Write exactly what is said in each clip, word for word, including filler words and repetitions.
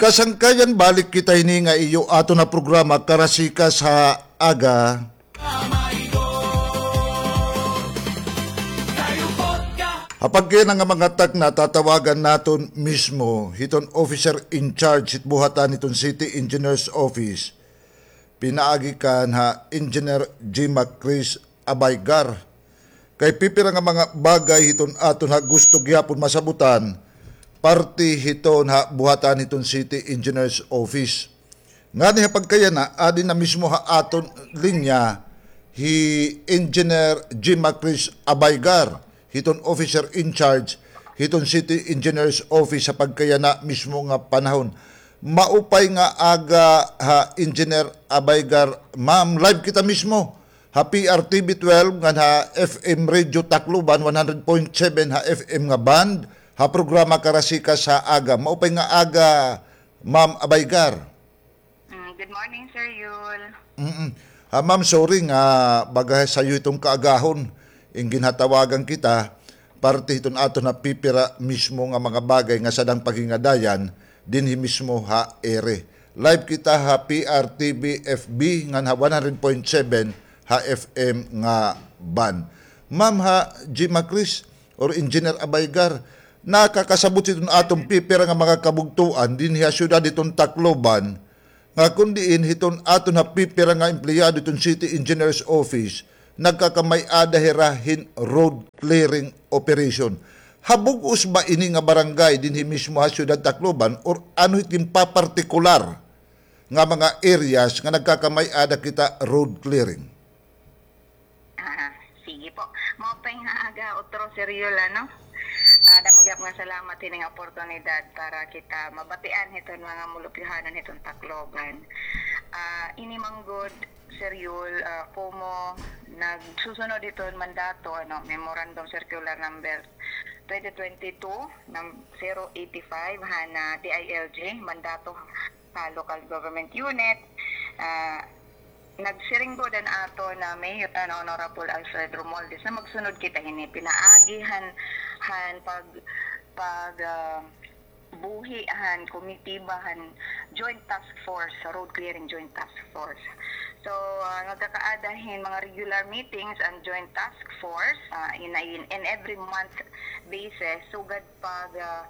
Kasangkayan balik kita ini nga iyo ato na programa Karasika sa Aga. Hapag kaya nga mga tag na tatawagan naton mismo hiton officer in charge hit buhatan hiton City Engineers Office. Pinaagi kan ha Engineer Jima Chris Abaygar. Kay pipira nga mga bagay hiton aton ha gusto gyapon masabutan. Party hiton ha buhatan hiton City Engineers Office. Nga ni hapag kaya na adi na mismo ha aton linya hi Engineer Jima Chris Abaygar. Hiton officer in charge, hiton City Engineers Office sa pagkayana mismo nga panahon. Maupay nga aga ha Engineer Abaygar, ma'am, live kita mismo. Ha P R T V twelve nga ha F M Radio Tacloban one hundred point seven ha F M nga band, ha programa Karasika sa Aga. Maupay nga aga, ma'am Abaygar. Mm, good morning, Sir Yul. Mm-mm. Ha ma'am, sorry nga bagay sa iyo itong kaagahon. Ing ginhatawagan kita parte hiton ato na pipira mismo nga mga bagay nga sadang pagingadayan dinhi mismo ha ere. Live kita ha P R T V F B nga ha one hundred point seven ha F M nga ban. Ma'am ha Jima Chris or Engineer Abaygar, nakakasabot hiton atong pipira nga mga kabugtuan dinhi ha syudad itong Tacloban nga kundiin hiton ato na pipira nga empleyado itong City Engineers Office nagkakamay-ada hirahin road clearing operation. Habugos ba ini nga barangay dinhi mismo ha syudad Tacloban or ano hitin pa partikular nga mga areas nga nagkakamay-ada kita road clearing? Ah, sige po. Maupay nga aga otro seryo ano. Ah, damo gyap nga salamat ini nga oportunidad para kita mabatian hiton mga mulupyohanan hiton Tacloban. Ah, ini manggod Seryul, uh, Pomo, nagsusunod ito mandato, ano, Memorandum Circular Number twenty twenty-two, zero eighty-five, hana D I L J, mandato sa local government unit. Uh, nagsiringgo din ato na Mayor na Honorable Alfred Romualdez na magsunod kita ini, pinaagihan han pag, pag, uh, buhihan, komitibahan, joint task force, road clearing joint task force. So, uh, nagkakaadahin mga regular meetings and joint task force uh, in, in, in every month basis. Sugad pag uh,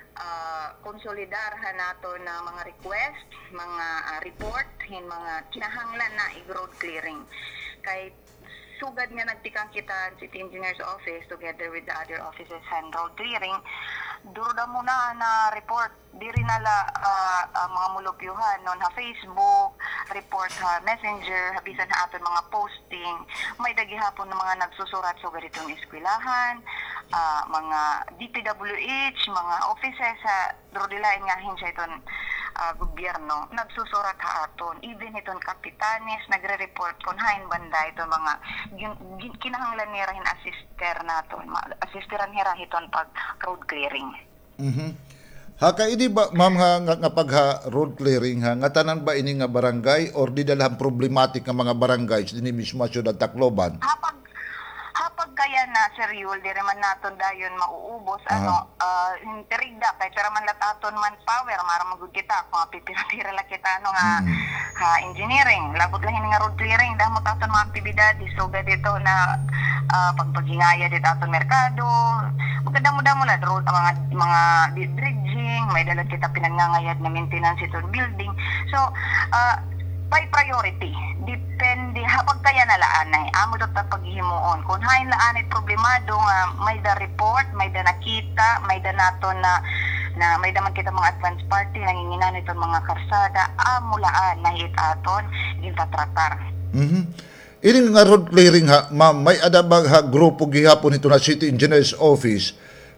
uh, konsolidarhan nato na mga request, mga uh, report, hin mga kinahanglan na i-road clearing. Kay sugad nga nagtikang kita City Engineers Office together with the other offices and road clearing, duruda muna na report diri nala uh, uh, mga mulupyuhan non ha Facebook report ha Messenger habisan ha aton mga posting may dagihapon ng mga nagsusurat so ganitong eskwelahan, uh, mga D P W H, mga offices sa durodilain nga hinsay iton uh, gobyerno nagsusurat ha aton, even iton kapitanes nagre-report kon hain banda iton mga kinahanglan nira hin assister naton assisteran hira hiton pag road clearing. Mhm. Ha kay di ba ma'am ha nga, nga pag ha road clearing ha nga tanan ba ini nga barangay or di dalhan problematic nga mga barangay dinhi mismo sa syudad Tacloban? Hapag hapag kaya na Sir Yul di man naton dayon mauubos Aha. ano uh, hinterigda kay pero man lat aton manpower mara magud kita kung pipira-pira la kita ano nga Mm. ha engineering labot lang ini nga road clearing damo aton mga aktibidad isugad dito na uh, pagpagingaya dito aton merkado magdamo-damo la road mga mga dredging may dala kita pinangangayad na maintenance itong building so uh, by priority depende hapag kaya na laanay amo to ta paghihimuon kung hain laanay problemado nga may da report may da nakita may da nato na na may daman kita mga advance party nanginginan itong mga karsada amo laan nahit aton gintatratar. Mhm. Ini nga road clearing ha ma'am may adabag ha grupo gihapon ito na City Engineers Office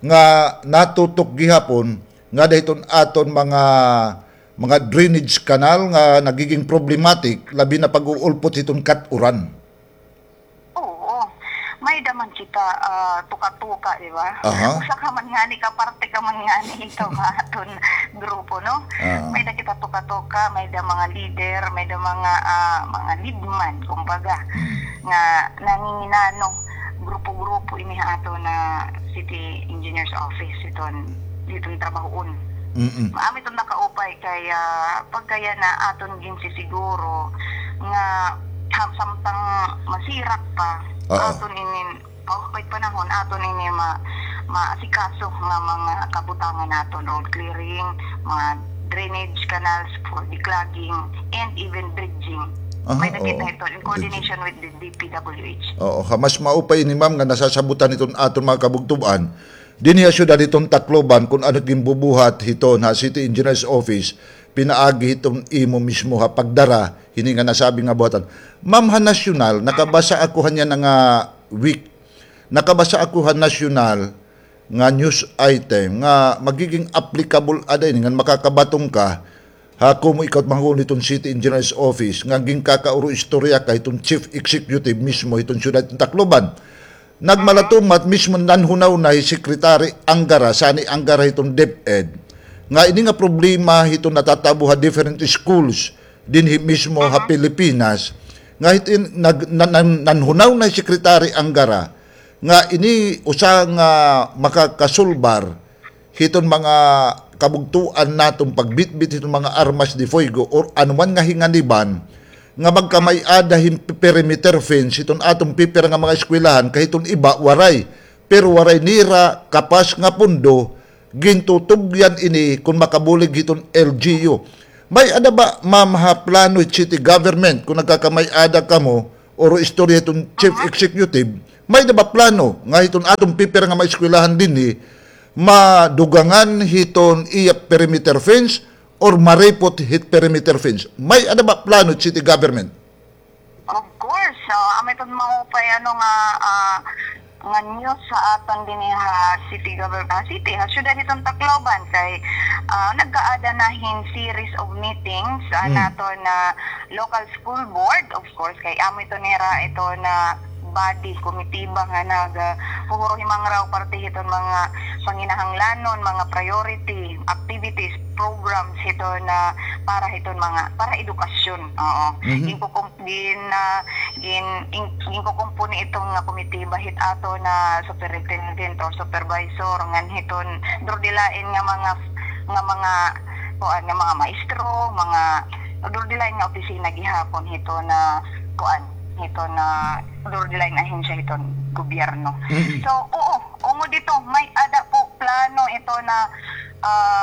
nga natutok gihapon nga dahiton aton mga mga drainage canal nga nagiging problematic labi na pag-uulpot itong katuran. Oo. May daman kita uh, tuka-tuka, di ba? Aha. Usa ka man nga ni ka parte ka man nga ni ito nga aton grupo, no? Ah. May da kita tuka-tuka, may da mga leader, may da mga uh, mga leadman, kumbaga, nga nanginginano grupo-grupo ini ato na City Engineers Office iton ditong trabahoon Mm-mm. Maami itong nakaupay kaya pagkaya na aton ginsi siguro nga ham- samtang masirak pa Oo. aton ini maupay panahon aton ini ma maasikaso nga mga kabutangan naton road clearing, mga drainage canals for declogging and even bridging. Aha, May nakita oo. ito in coordination with the D P W H. Oo, ha, mas maupay ni ma'am nga nasasabutan itong aton mga kabugtuban. Dinhi syudad itong Tacloban kung ano gimbubuhat hiton ha City Engineers Office pinaagi itong imo mismo ha pagdara hini nga nasabi nga buhatan. Ma'am ha nasyonal nakabasa ako hanya na nga week. Nakabasa ako ha nasyonal nga news item nga magiging applicable aday nga makakabatong ka ha kung mo ikaw mahuli itong City Engineers Office nga ging kakauro istorya ka itong Chief Executive mismo itong syudad ng Tacloban. Nagmalatumat mismo nanhunaw na si Secretary Angara, sani Angara itong DepEd. Nga ini nga problema itong natatabuha different schools din hi- mismo ha Pilipinas. Nga itin nag, nan, nan, nanhunaw na si Secretary Angara nga ini usa nga makakasulbar hiton mga kabugtuan natong pagbitbit itong mga armas de fuego or anuman nga hinganiban nga magkamay-ada him perimeter fence iton atong pipira nga mga eskwelahan kahit iton iba waray pero waray nira kapas nga pundo gintutugyan ini kung makabulig iton L G U. May ada ba ma'am ha plano it city government kung nagkakamay-ada kamo or istorya iton chief executive may da ba plano nga iton atong pipira nga mga eskwelahan dinhi madugangan hiton iya perimeter fence or maripot hit perimeter fence. May ano ba plano city government? Of course, uh, amay itong maupay ano nga ah, nga news sa aton din ha city government ah, city ha syudad itong Tacloban kay ah, nagkaada na hin series of meetings uh, Mm. nato na local school board of course kay amo ito nira ito na body komitiba nga nag uh, huhuro himang raw parte hiton mga panginahanglanon mga priority activities programs ito na para hiton mga para edukasyon oo Mhm. gin ko gin uh, gin in- gin ko kumpuni itong nga komitiba hit ato na superintendent or supervisor ngan hiton durdilain nga mga nga mga kuan nga mga maestro mga durdilain nga opisina gihapon hito na kuan ito na durdilain na ahensya iton gobyerno. Mhm. So, oo, ungo dito may ada po plano ito na ah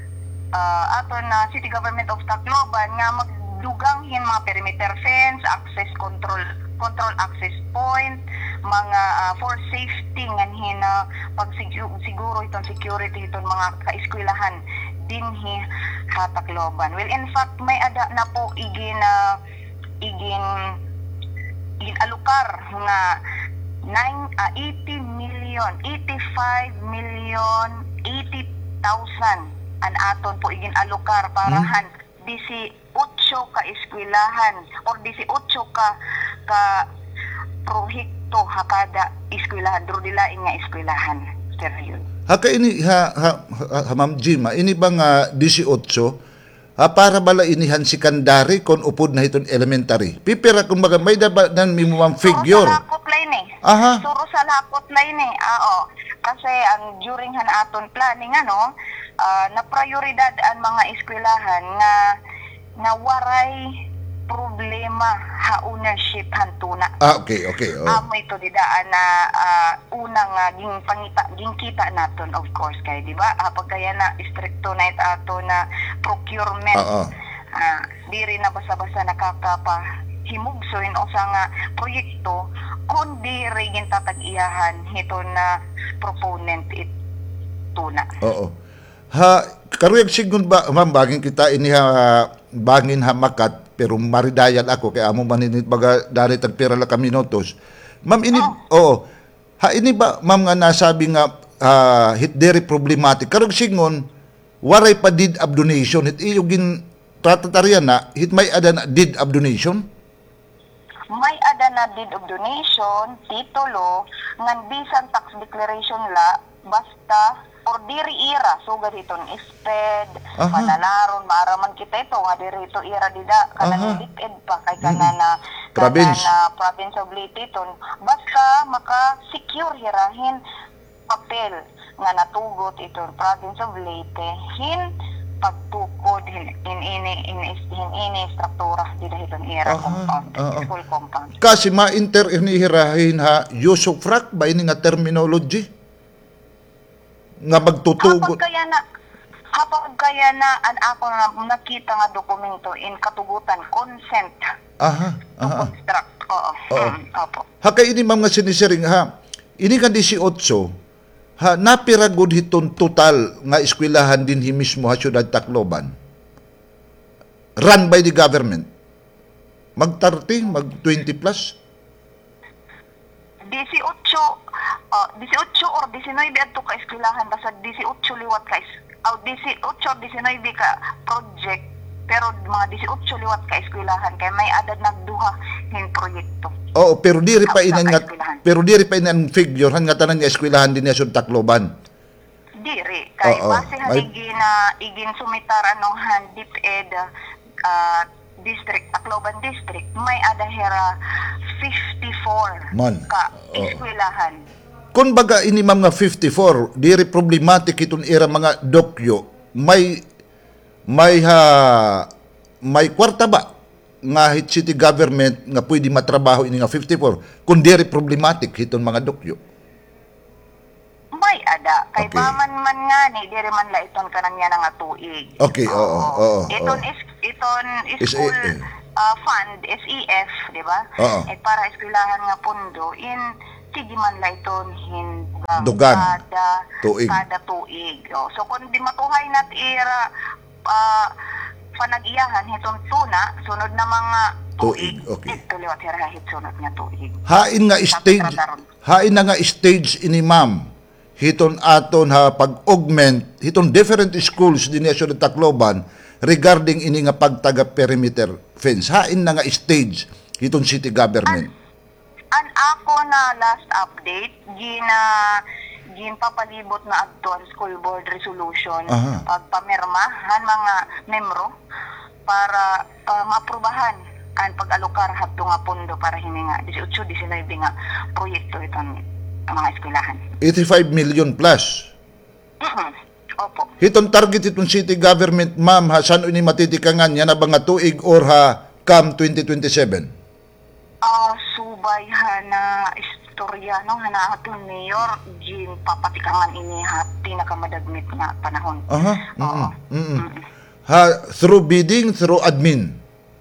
ah, ato na City Government of Tacloban nga magduganghin mga perimeter fence, access control control access point, mga ah, for safety nganhin na pag siguro itong security itong mga kaeskwelahan dinhi ha Tacloban. Well, in fact, may ada na po igin na igin ginalukar nga nine, ah, eighty million, eighty-five million, eighty thousand an aton po igin alukar parahan eighteen ka eskwelahan or eighteen ka ka prohekto ha kada eskwelahan durdilain nga eskwelahan sir yun. Haka ini ha, ha, ha, ha ma'am Jima, ini ba nga eighteen ha, para bala inihan si Kandari kon upod na hiton elementary. Pipira kung baga may dapat nan minimum figure. Suro sa lakot line eh. Aha. Suro sa lakot line eh. Ah, oo. Kasi ang during han aton planning ano, ah, na prioridad ang mga eskwelahan nga nga waray problema ha ownership hantuna. Ah, okay, okay. Oh. Amo ito didaan na ah, una nga ging pangita ging kita naton of course kay di ba ah, pagkaya na stricto na ito ato na procurement Oo. ah, diri na basa-basa nakakapa himugsoin o sa nga proyekto kundi rin tatag-iyahan ito na proponent ito na. Oo. Ha, karuyag sigun ba, ma'am, baging kita ini ha, bangin ha makat, pero maridayan ako, kaya amo maninit baga dari tagpira la kami notos. Ma'am, ini, oo, ha, ini ba, ma'am, nga nasabi nga, ah, hit deri problematic, karuyag sigun, waray pa did of donation, hit iyugin, tatatarian na, hit may ada na did of donation? May ada na deed of donation, titulo, ngan bisan tax declaration la, basta or diri ira sugad iton isped Aha. manalaron maaraman kita ito nga diri ito ira dida Aha. kanan litid pa kay kana na Province. kana na province of Leyte iton basta maka secure hirahin papel nga natugot itong province of Leyte hin pagtukod hin in ini in, in ini struktura di dahiton era Aha, compound oo. school compound. Kasi ma-inter inihirahin ha, use of frac ba ini nga terminology? Nga magtutugot. Kapag kaya na kapag kaya na an ako na nakita nga dokumento in katugutan consent Aha, to aha. construct. Oo. Oo. Mm, opo. Ha kay ini ma'am nga sinisiring ha. Ini ka eighteen ha napiragod hiton total nga eskwelahan din hi mismo ha syudad Tacloban. Run by the government. Mag thirty, mag twenty plus. eighteen uh, eighteen or nineteen adto ka eskwelahan basta eighteen liwat ka is uh, eighteen or nineteen ka project pero mga eighteen liwat ka eskwelahan kay may adad nagduha hin proyekto. Oo, pero diri pa Sa- inan sa nga eskwelahan. pero diri pa inan figure han nga tanan nga eskwelahan din niya sa Tacloban. Diri kay Oo, base may- haligi na igin sumitar anong handip ed uh, district Tacloban district may adahera fifty-four Man, ka oo. eskwelahan. Kung baga ini ma'am nga fifty-four, diri problematic itong era mga dokyo, may may ha may kwarta ba nga hit city government nga pwede matrabaho ini nga fifty-four kung diri problematic itong mga dokyo. May ada kay Okay. paman man nga ni diri man la iton kanan niya nga tuig. Okay, oo, oo, Iton oo. is iton Is- school eh, eh. uh, fund S E F, di ba? Oo. Eh para eskwelahan nga pundo in sige man la iton hin Dugan. kada Tuig. kada tuig. Oh, so kung di matuhay nat ira uh, panag-iyahan hiton tuna sunod na mga Tuig, okay. Ito liwat hira hit sunod nga tuig. Hain nga stage, hain na nga stage ini ma'am. Hiton aton ha pag-augment, hiton different schools din niya sa Tacloban regarding ini nga pagtaga perimeter fence. Hain na nga stage hiton city government. An ako na last update, gina gin papalibot na adton school board resolution Aha. pagpamirma han mga membro para uh, maaprubahan ang pag-alokar hadto nga pondo para hininga eighteen nineteen nga proyekto iton ang mga eskwelahan. eighty-five million plus. Mhm. Opo. Hiton target itong city government ma'am ha saan ini matitikangan yan na ba nga tuig or ha come twenty twenty-seven? Ah, subay ha na istorya no nga aton mayor gin papatikangan ini ha pinakamadagmit nga panahon. Aha. Oo. Mm -mm. Ha through bidding, through admin.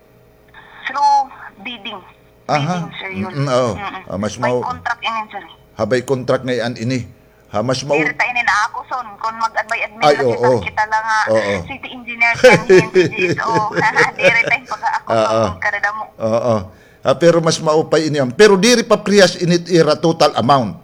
Through bidding. Aha. Bidding, sir, yun. Mm, oo. Mm-mm. Ah, mas May mau- contract inin, sir. Habay contract ngayon ini. Ha mas mau Dirita inin na ako, son. Kung mag-advay admin Ay, na kita, oo. kita lang nga Oo. city engineer kan hin, G S O. Dirita yung pagka ako, Oo. son, kadada mo. Oo. Ah, pero mas maupay ini. Pero diri pa priyas init ira total amount.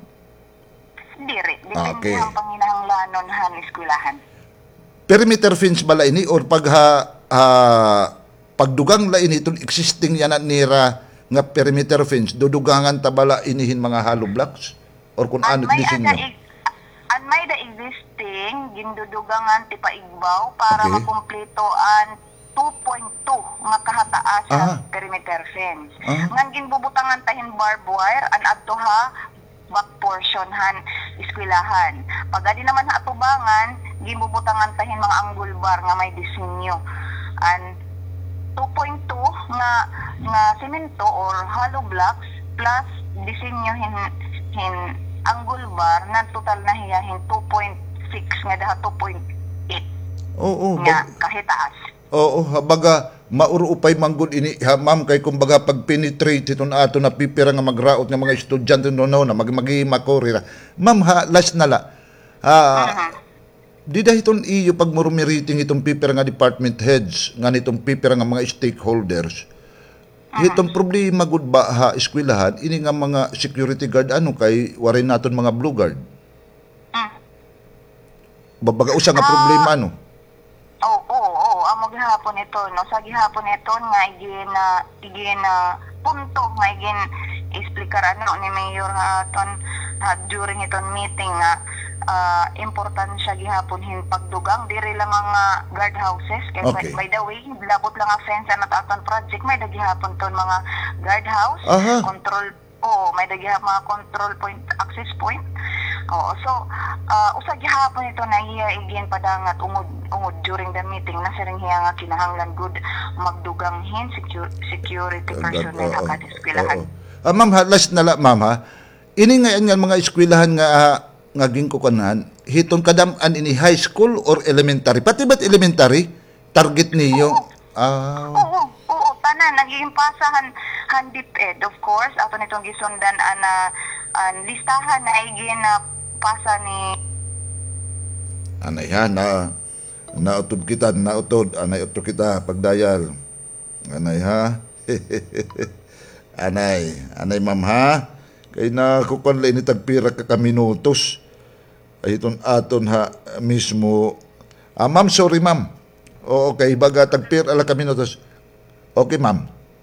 Diri. Ah, Depende okay. ang panginahanglanon han eskwelahan. Perimeter fence bala ini or pag ha, ha pagdugang la ini itong existing yan na nira nga perimeter fence dudugangan tabala inihin mga hollow blocks or kung ano An may disenyo. ada ig- an may da existing gindudugangan ti paigbaw para Okay. makumpleto an two point two nga kahataas Aha. sa perimeter fence. Aha. Ngan ginbubutangan tahin barbed wire an adto ha back portion han eskwelahan. Pag adi naman ha atubangan ginbubutangan tahin mga angle bar nga may disenyo. An two point two nga nga semento or hollow blocks plus disenyo hin hin angle bar na total na hiya hin two point six nga daha two point eight Oo, nga bag, kahitaas. oo, habaga mauruupay manggod ini ha ma'am kay kumbaga pag penetrate iton ato na pipira nga magraot nga mga estudyante no no na mag magimakorira. Ma'am ha last na la. Ha, Mhm. di dahiton iyo pag murumiriting itong pipira nga department heads nga nitong pipira nga mga stakeholders. Itong problema gud ba ha eskwelahan ini nga mga security guard ano kay warin naton mga blue guard. Mm. Babaga usa nga Ah. problema ano. Oo, oo, oo. Amo gihapon ito, no? Sa gihapon ito, nga igin na, igin na punto, nga igin explicar ano ni Mayor haton ha, during iton meeting nga uh, importansya gihapon hin pagdugang diri lang mga guard houses kay Okay. by, by the way labot lang ang fence na aton project may dagihapon ton mga guard house Aha. control oh may dagihapon mga control point access point Oo, so uh, usag gihapon ito na iya igin padangat ungod ungod during the meeting na siring hiya nga kinahanglan good magduganghin secure, security personnel Oo, ha eskwelahan. oo. Ah, ma'am, ha, last na la, ma'am, ha? Ini nga nga mga eskwelahan nga ah, nga ginkukanan, hiton kadam-an ini high school or elementary? Pati ba't elementary? Target niyo? Ah, Oo, oo, tanan naging pasahan handip ed of course ato nitong gisundan ana an listahan na igin na pasa ni anay ha, na nautod kita, nautod, anay utod kita, pagdayal. Anay ha? anay, anay ma'am ha? Kay na kukan lang ini tagpira ka kaminutos. Ay iton aton ha mismo. Ah, ma'am, sorry ma'am. Oo, okay, baga tagpira ala kaminutos. Okay, ma'am.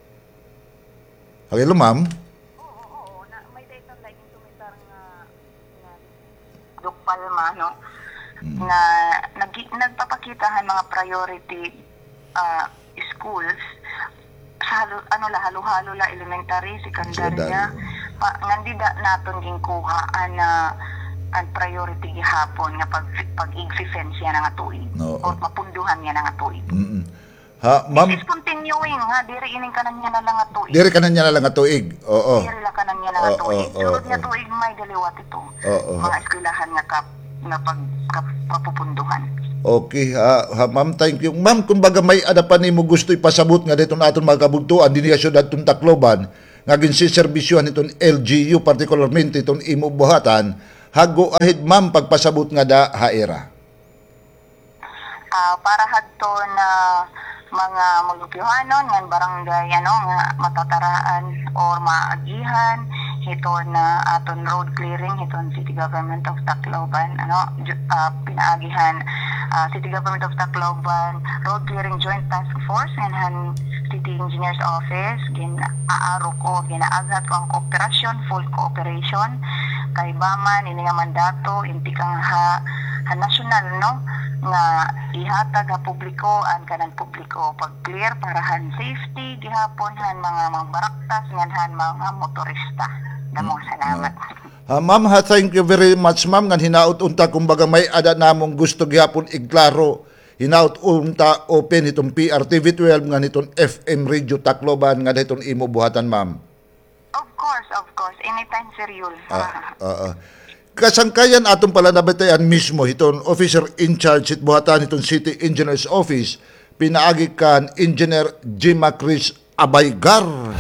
Hello, ma'am. oo, oo, na may data like sumitar nga nga Duk Palma no na nag nagpapakitahan mga priority uh, schools sa halo, ano la halo-halo la elementary, sekundarya pa ngandida naton gingkuha ana ang priority gihapon nga pag pag igfence yan nga tuig Oo. o mapunduhan yan nga tuig. Mm-mm. Ha, ma'am, It is continuing ha, diri ining kanan niya na lang nga tuig. dire ka na niya na lang nga tuig. Oo. Diri la kanan niya na nga Oo, tuig. oo, Sunod nga oo. tuig may daliwat ito. Oo. Mga eskwelahan nga kap nga pag kap, papupunduhan. Okay, ha, ha, ma'am, thank you. Ma'am, kumbaga may ada pa nimo gusto ipasabot nga dito naton mga kabugtuan dinhi sa syudad tun Tacloban nga ginsiserbisyohan iton L G U particularmente iton imo buhatan hago ahid ma'am pagpasabot nga da haera. Ah, para hadto na mga mulupyohanon nga barangay ano nga matataraan or maagihan hiton na aton road clearing hiton City Government of Tacloban ano ju- ah, pinaagihan ah, City Government of Tacloban Road Clearing Joint Task Force and City Engineer's Office gin aaro ko ginaaghat ko ang kooperasyon full cooperation kay Baman ini nga mandato inti kang ha, ha national no nga ihatag ha publiko an kanang publiko pag clear para han safety gihapon han mga mga baraktas nganhan mga motorista. Damong salamat. Ha, ma'am, ha, thank you very much ma'am nga hinaut unta kumbaga may ada namong gusto gihapon iklaro. Hinaut unta open itong P R T V twelve nga nitong F M Radio Tacloban nga dayton imo buhatan ma'am. Of course, of course. Anytime, Sir Yul. Ah, ah, ah. Kasangkayan atong pala nabatayan mismo hiton officer in charge it buhatan itong City Engineer's Office pinaagi kan Engineer Jima Chris Abaygar.